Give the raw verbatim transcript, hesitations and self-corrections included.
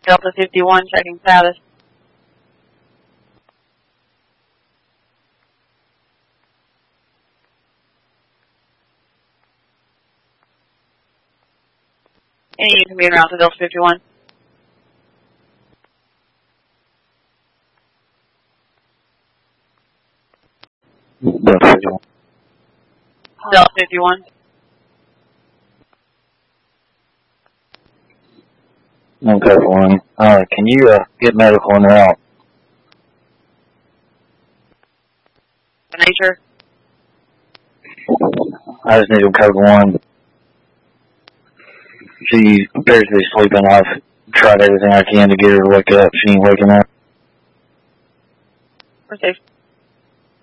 Delta fifty-one, checking status. Any you can be around to Delta fifty-one. Delta fifty-one. Delta fifty-one. Okay, one. Uh, can you uh, get medical in route? Nature. I just need to code one. She appears to be sleeping. I've tried everything I can to get her to wake up. She ain't waking up. We're safe.